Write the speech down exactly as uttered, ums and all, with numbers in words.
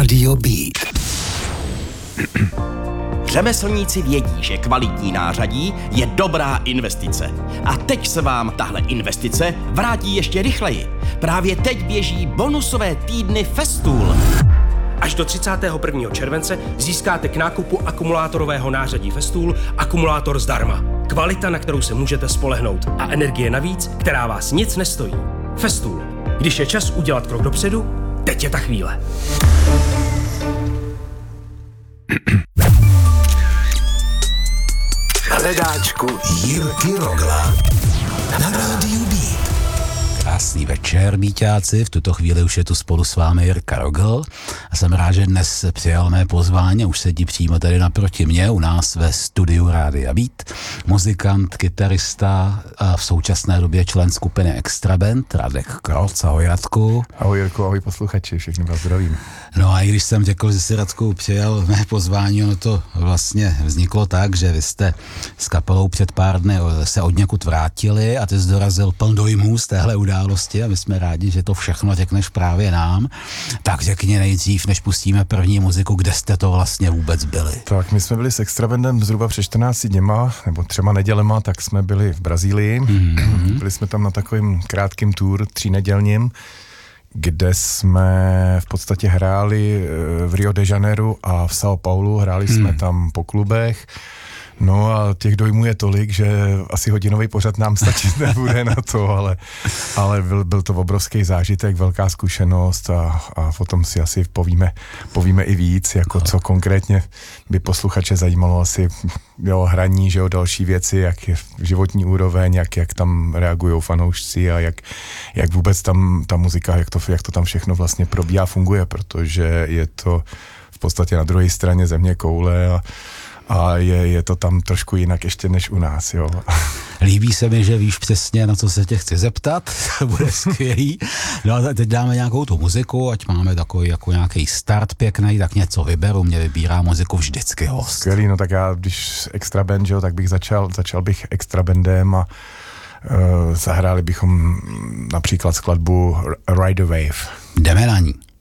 Rádio Beat. Řemeslníci vědí, že kvalitní nářadí je dobrá investice. A teď se vám tahle investice vrátí ještě rychleji. Právě teď běží bonusové týdny Festool. Až do třicátého prvního července získáte k nákupu akumulátorového nářadí Festool akumulátor zdarma. Kvalita, na kterou se můžete spolehnout, a energie navíc, která vás nic nestojí. Festool. Když je čas udělat krok dopředu, teď je ta chvíle. Hledáčku Jirky Rogla na Rádiu Beat. Krásný večer, Bíťáci, v tuto chvíli už je tu spolu s vámi Jirka Rogl a jsem rád, že dnes přijal mé pozvání, už sedí přímo tady naproti mě u nás ve studiu Rádia Beat, muzikant, kytarista a v současné době člen skupiny Extra Band, Radek Kroc. Ahoj, Radku. Ahoj, Jirko, ahoj posluchači, všechny vás zdravím. No a i když jsem řekl, že si, Radku, přijal mé pozvání, ono to vlastně vzniklo tak, že vy jste s kapelou před pár dny se od někud vrátili a ty jsi dorazil pln dojmů z téhle události a my jsme rádi, že to všechno řekneš právě nám. Tak řekni nejdřív, než pustíme první muziku, kde jste to vlastně vůbec byli. Tak my jsme byli s Extra Bandem zhruba před čtrnácti dněma, nebo třema nedělema, tak jsme byli v Brazílii. Mm-hmm. Byli jsme tam na takovým krátkým tour, třínedělním, kde jsme v podstatě hráli v Rio de Janeiro a v São Paulo, hráli hmm. jsme tam po klubech. No a těch dojmů je tolik, že asi hodinový pořad nám stačit nebude na to, ale, ale byl, byl to obrovský zážitek, velká zkušenost a, a potom si asi povíme, povíme i víc, jako co konkrétně by posluchače zajímalo, asi jo, hraní, že jo, další věci, jak je životní úroveň, jak, jak tam reagují fanoušci a jak, jak vůbec tam ta muzika, jak to, jak to tam všechno vlastně probíhá, funguje, protože je to v podstatě na druhé straně země koule a A je, je to tam trošku jinak ještě než u nás, jo. Líbí se mi, že víš přesně, na co se tě chci zeptat, to bude skvělý. No a teď dáme nějakou tu muziku, ať máme takový jako nějaký start pěkný, tak něco vyberu, mě vybírá muziku vždycky host. Skvělý, no tak já, když Extra Band, jo, tak bych začal, začal bych Extra Bandem a uh, zahráli bychom například skladbu Ride the Wave. Jdeme na ní.